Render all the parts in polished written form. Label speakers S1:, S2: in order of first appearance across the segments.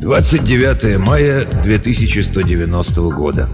S1: 29 мая 2190 года.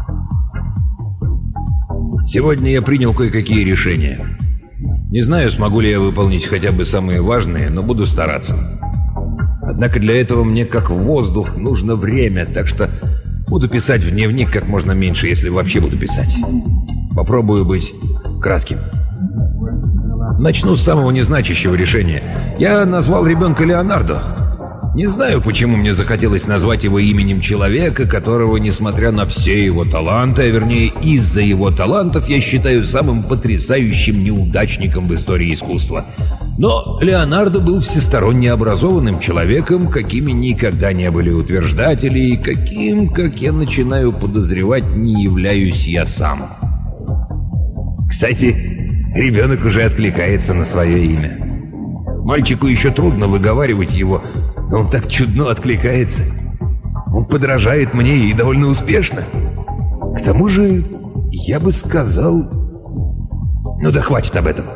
S1: Сегодня я принял кое-какие решения. Не знаю, смогу ли я выполнить хотя бы самые важные, но буду стараться. Однако для этого мне, как воздух, нужно время, так что буду писать в дневник как можно меньше, если вообще буду писать. Попробую быть кратким. Начну с самого незначащего решения. Я назвал ребенка Леонардо. Не знаю, почему мне захотелось назвать его именем человека, которого, несмотря на все его таланты, а вернее из-за его талантов, я считаю самым потрясающим неудачником в истории искусства. Но Леонардо был всесторонне образованным человеком, какими никогда не были утверждатели, и каким, как я начинаю подозревать, не являюсь я сам. Кстати, ребенок уже откликается на свое имя. Мальчику еще трудно выговаривать его, но он так чудно откликается. Он подражает мне и довольно успешно. К тому же, я бы сказал... Ну да хватит об этом.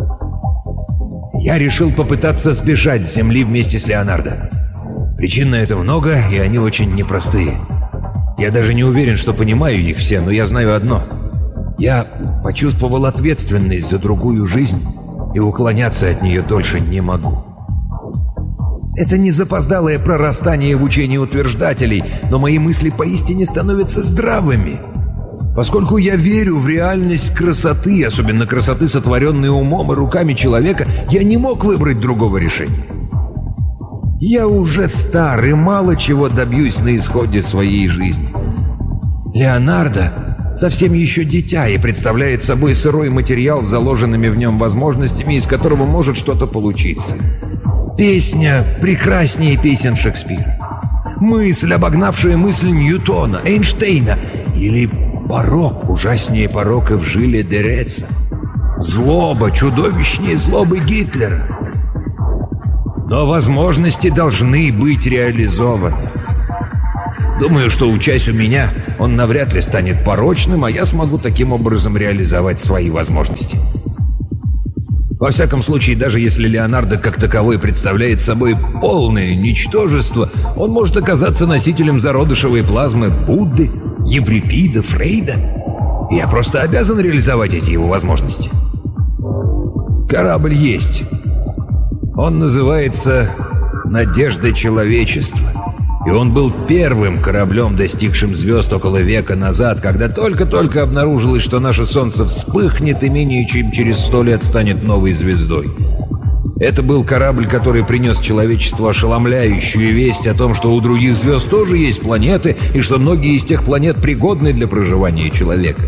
S1: Я решил попытаться сбежать с Земли вместе с Леонардо. Причин на это много, и они очень непростые. Я даже не уверен, что понимаю их все, но я знаю одно. Я почувствовал ответственность за другую жизнь, и уклоняться от нее дольше не могу. Это не запоздалое прорастание в учении утверждателей, но мои мысли поистине становятся здравыми. Поскольку я верю в реальность красоты, особенно красоты, сотворенной умом и руками человека, я не мог выбрать другого решения. Я уже стар и мало чего добьюсь на исходе своей жизни. Леонардо совсем еще дитя и представляет собой сырой материал с заложенными в нем возможностями, из которого может что-то получиться. Песня прекраснее песен Шекспира. Мысль, обогнавшая мысль Ньютона, Эйнштейна. Или порок, ужаснее порока в Жиле де Реца. Злоба, чудовищнее злобы Гитлера. Но возможности должны быть реализованы. Думаю, что, учась у меня, он навряд ли станет порочным, а я смогу таким образом реализовать свои возможности. Во всяком случае, даже если Леонардо как таковой представляет собой полное ничтожество, он может оказаться носителем зародышевой плазмы Будды, Еврипида, Фрейда. Я просто обязан реализовать эти его возможности. Корабль есть. Он называется «Надежда человечества». И он был первым кораблем, достигшим звезд около века назад, когда только-только обнаружилось, что наше Солнце вспыхнет и менее чем через 100 лет станет новой звездой. Это был корабль, который принес человечеству ошеломляющую весть о том, что у других звезд тоже есть планеты, и что многие из тех планет пригодны для проживания человека.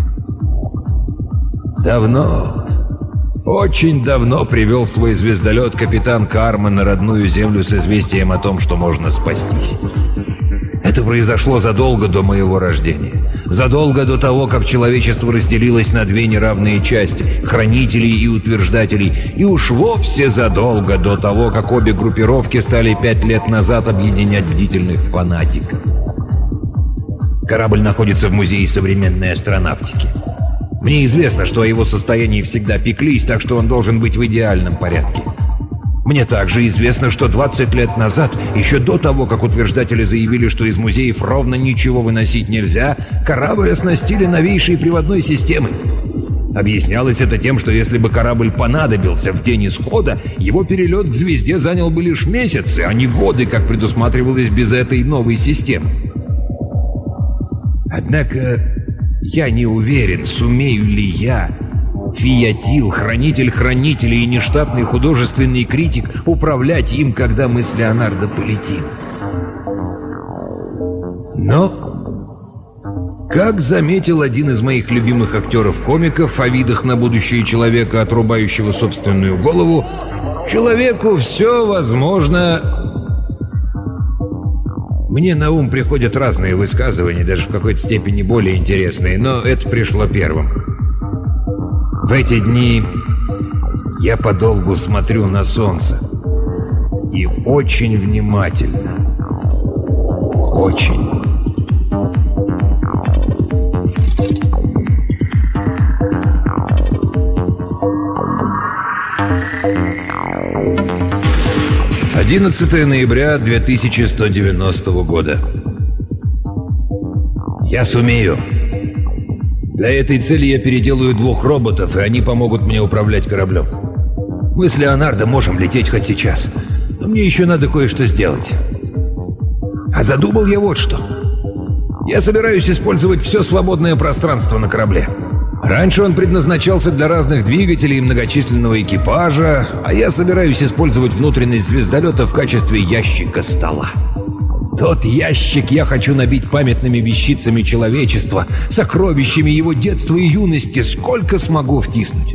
S1: Давно, очень давно привел свой звездолет капитан Карма на родную Землю с известием о том, что можно спастись. Это произошло задолго до моего рождения. Задолго до того, как человечество разделилось на две неравные части — хранителей и утверждателей. И уж вовсе задолго до того, как обе группировки стали 5 лет назад объединять бдительных фанатиков. Корабль находится в Музее современной астронавтики. Мне известно, что о его состоянии всегда пеклись, так что он должен быть в идеальном порядке. Мне также известно, что 20 лет назад, еще до того, как утверждатели заявили, что из музеев ровно ничего выносить нельзя, корабль оснастили новейшей приводной системой. Объяснялось это тем, что если бы корабль понадобился в день исхода, его перелет к звезде занял бы лишь месяцы, а не годы, как предусматривалось без этой новой системы. Однако я не уверен, сумею ли я, Фиатил, хранитель хранителей и нештатный художественный критик, управлять им, когда мы с Леонардо полетим. Но, как заметил один из моих любимых актеров-комиков о видах на будущее человека, отрубающего собственную голову, человеку все возможно. Мне на ум приходят разные высказывания, даже в какой-то степени более интересные, но это пришло первым. В эти дни я подолгу смотрю на солнце. И очень внимательно. Очень. 11 ноября 2190 года. Я сумею. Для этой цели я переделаю 2 роботов, и они помогут мне управлять кораблем. Мы с Леонардо можем лететь хоть сейчас, но мне еще надо кое-что сделать. А задумал я вот что. Я собираюсь использовать все свободное пространство на корабле. Раньше он предназначался для разных двигателей и многочисленного экипажа, а я собираюсь использовать внутренность звездолета в качестве ящика стола. Тот ящик я хочу набить памятными вещицами человечества, сокровищами его детства и юности, сколько смогу втиснуть.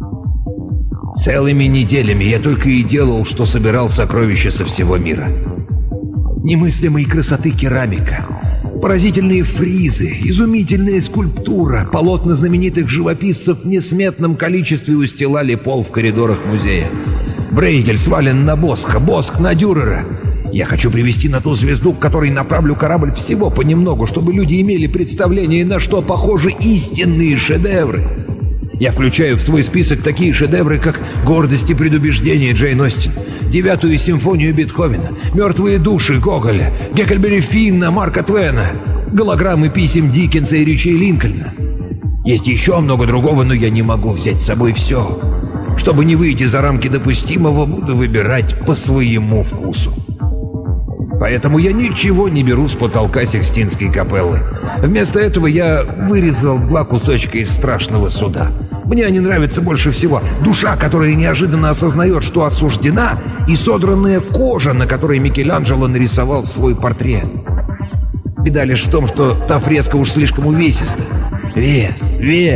S1: Целыми неделями я только и делал, что собирал сокровища со всего мира. Немыслимой красоты керамика, поразительные фризы, изумительная скульптура, полотна знаменитых живописцев в несметном количестве устилали пол в коридорах музея. Брейгель свален на Босха, Босх на Дюрера. Я хочу привести на ту звезду, к которой направлю корабль, всего понемногу, чтобы люди имели представление, на что похожи истинные шедевры. Я включаю в свой список такие шедевры, как «Гордость и предубеждение» Джейн Остин, 9-ю симфонию Бетховена, «Мертвые души» Гоголя, «Геккельбери Финна» Марка Твена, голограммы писем Диккенса и речей Линкольна. Есть еще много другого, но я не могу взять с собой все. Чтобы не выйти за рамки допустимого, буду выбирать по своему вкусу. Поэтому я ничего не беру с потолка Сикстинской капеллы. Вместо этого я вырезал 2 кусочка из «Страшного суда». Мне они нравятся больше всего. Душа, которая неожиданно осознает, что осуждена, и содранная кожа, на которой Микеланджело нарисовал свой портрет. Беда лишь в том, что та фреска уж слишком увесиста. Вес.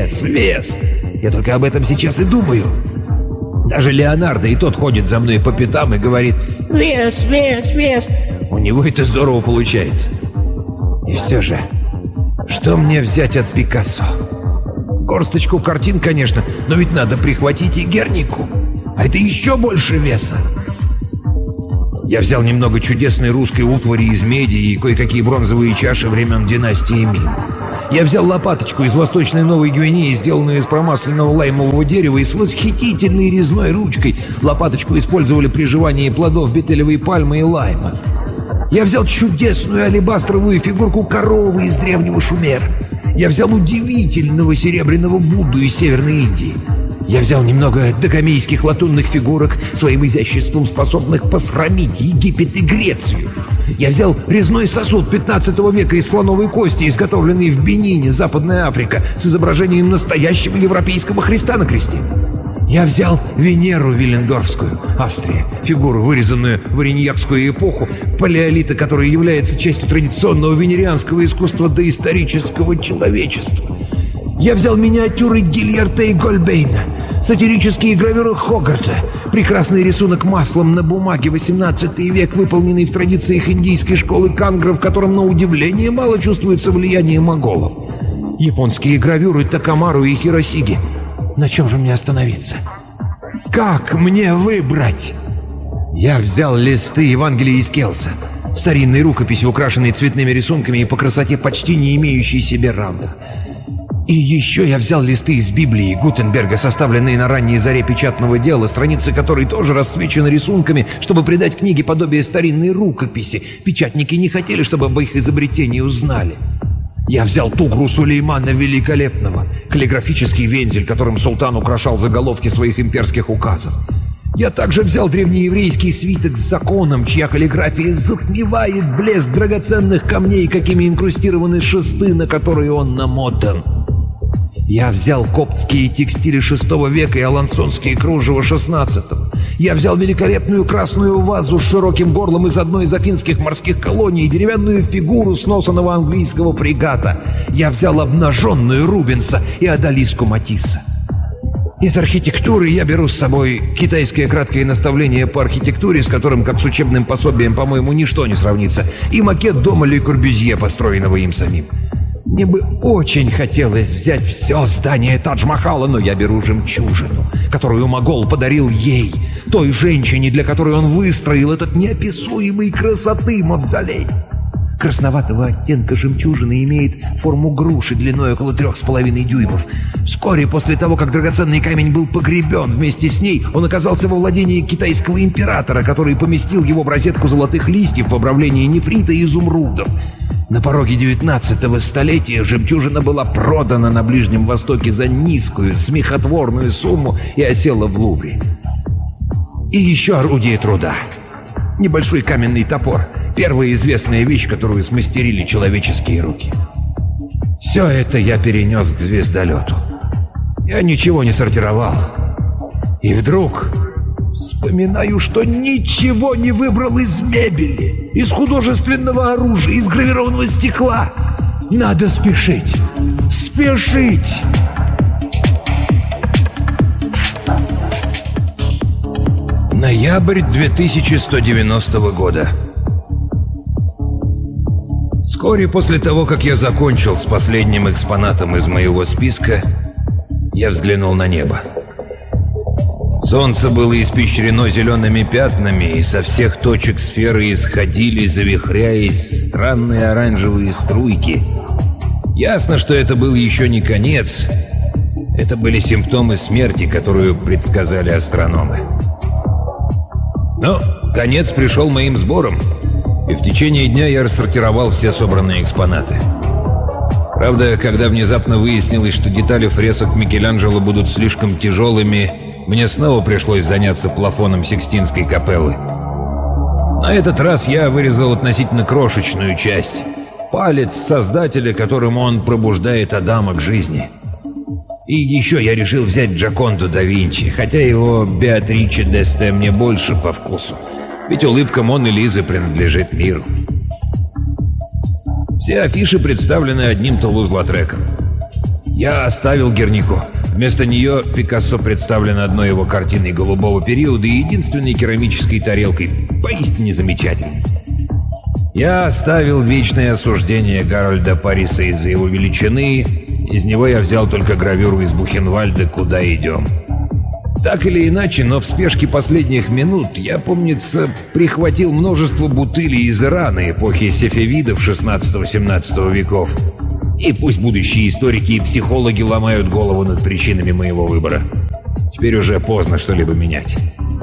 S1: Я только об этом сейчас и думаю. Даже Леонардо и тот ходит за мной по пятам и говорит: «Вес». У него это здорово получается. И все же, что мне взять от Пикассо? Горсточку картин, конечно, но ведь надо прихватить и Гернику. А это еще больше веса. Я взял немного чудесной русской утвари из меди и кое-какие бронзовые чаши времен династии Мин. Я взял лопаточку из Восточной Новой Гвинеи, сделанную из промасленного лаймового дерева и с восхитительной резной ручкой. Лопаточку использовали при жевании плодов бетелевой пальмы и лайма. Я взял чудесную алебастровую фигурку коровы из древнего Шумера. Я взял удивительного серебряного Будду из Северной Индии. Я взял немного дагомейских латунных фигурок, своим изяществом способных посрамить Египет и Грецию. Я взял резной сосуд 15 века из слоновой кости, изготовленный в Бенине, Западная Африка, с изображением настоящего европейского Христа на кресте. Я взял Венеру Виллендорфскую, Австрия, фигуру, вырезанную в ориньякскую эпоху палеолита, которая является частью традиционного венерианского искусства доисторического человечества. Я взял миниатюры Гильярта и Гольбейна, сатирические гравюры Хогарта, прекрасный рисунок маслом на бумаге 18 век, выполненный в традициях индийской школы Кангра, в котором, на удивление, мало чувствуется влияние монголов. Японские гравюры Такамару и Хиросиги. На чем же мне остановиться? Как мне выбрать? Я взял листы Евангелия из Келса, старинной рукописи, украшенной цветными рисунками и по красоте почти не имеющей себе равных. И еще я взял листы из Библии Гутенберга, составленные на ранней заре печатного дела, страницы которой тоже расцвечены рисунками, чтобы придать книге подобие старинной рукописи. Печатники не хотели, чтобы об их изобретении узнали. Я взял тугру Сулеймана Великолепного, каллиграфический вензель, которым султан украшал заголовки своих имперских указов. Я также взял древнееврейский свиток с законом, чья каллиграфия затмевает блеск драгоценных камней, какими инкрустированы шесты, на которые он намотан. Я взял коптские текстили VI века и алансонские кружева XVI. Я взял великолепную красную вазу с широким горлом из одной из афинских морских колоний, деревянную фигуру сносанного английского фрегата. Я взял обнаженную Рубенса и одалиску Матисса. Из архитектуры я беру с собой китайское краткое наставление по архитектуре, с которым, как с учебным пособием, по-моему, ничто не сравнится, и макет дома Ле Корбюзье, построенного им самим. Мне бы очень хотелось взять все здание Тадж-Махала, но я беру жемчужину, которую Могол подарил ей, той женщине, для которой он выстроил этот неописуемой красоты мавзолей. красноватого оттенка жемчужина имеет форму груши длиной около 3,5 дюймов. Вскоре после того, как драгоценный камень был погребен вместе с ней, он оказался во владении китайского императора, который поместил его в розетку золотых листьев в обрамлении нефрита и изумрудов. На пороге 19-го столетия жемчужина была продана на Ближнем Востоке за низкую, смехотворную сумму и осела в Лувре. И еще орудие труда. Небольшой каменный топор. Первая известная вещь, которую смастерили человеческие руки. Все это я перенес к звездолету. Я ничего не сортировал. И вдруг вспоминаю, что ничего не выбрал из мебели, из художественного оружия, из гравированного стекла. Надо спешить. Спешить! Ноябрь 2190 года. Вскоре после того, как я закончил с последним экспонатом из моего списка, я взглянул на небо. Солнце было испещрено зелеными пятнами, и со всех точек сферы исходили, завихряясь, странные оранжевые струйки. Ясно, что это был еще не конец. Это были симптомы смерти, которую предсказали астрономы. Но конец пришел моим сбором, и в течение дня я рассортировал все собранные экспонаты. Правда, когда внезапно выяснилось, что детали фресок Микеланджело будут слишком тяжелыми, мне снова пришлось заняться плафоном Сикстинской капеллы. На этот раз я вырезал относительно крошечную часть — палец Создателя, которым он пробуждает Адама к жизни. И еще я решил взять Джоконду да Винчи, хотя его Беатриче д'Эсте мне больше по вкусу, ведь улыбка Моны Лизы принадлежит миру. Все афиши представлены одним Тулуз-Латреком. Я оставил Гернику. Вместо нее Пикассо представлен одной его картиной голубого периода и единственной керамической тарелкой, поистине замечательной. Я оставил вечное осуждение Гарольда Париса из-за его величины. Из него я взял только гравюру из Бухенвальда «Куда идем?». Так или иначе, но в спешке последних минут я, помнится, прихватил множество бутылей из Ирана эпохи сефевидов 16-17 веков. И пусть будущие историки и психологи ломают голову над причинами моего выбора. Теперь уже поздно что-либо менять.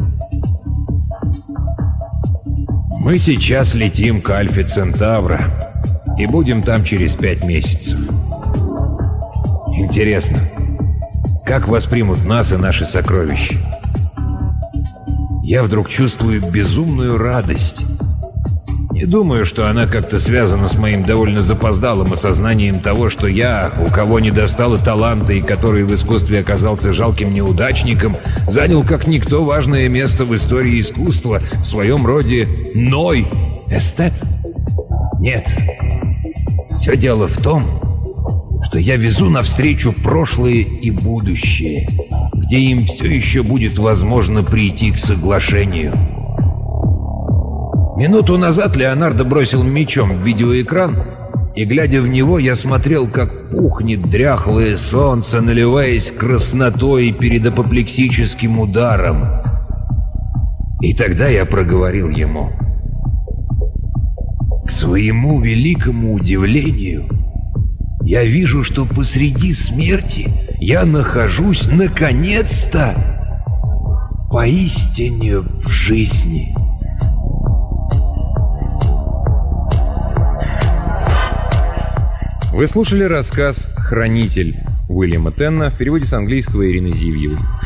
S1: Мы сейчас летим к Альфе Центавра и будем там через 5 месяцев. Интересно, как воспримут нас и наши сокровища? Я вдруг чувствую безумную радость. Не думаю, что она как-то связана с моим довольно запоздалым осознанием того, что я, у кого не достало таланта и который в искусстве оказался жалким неудачником, занял как никто важное место в истории искусства, в своем роде Ной эстет. Нет, все дело в том, что я везу навстречу прошлое и будущее, где им все еще будет возможно прийти к соглашению. Минуту назад Леонардо бросил мечом в видеоэкран, и, глядя в него, я смотрел, как пухнет дряхлое солнце, наливаясь краснотой перед апоплексическим ударом. И тогда я проговорил ему: к своему великому удивлению, я вижу, что посреди смерти я нахожусь, наконец-то, поистине в жизни.
S2: Вы слушали рассказ «Хранитель» Уильяма Тенна в переводе с английского Ирины Зивьевой.